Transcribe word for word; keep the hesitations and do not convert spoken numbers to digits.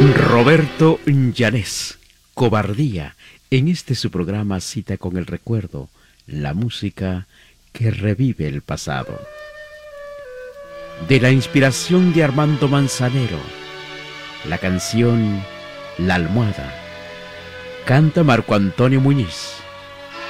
Roberto Llanés, Cobardía, en este su programa Cita con el Recuerdo, la música que revive el pasado. De la inspiración de Armando Manzanero, la canción La Almohada, canta Marco Antonio Muñiz.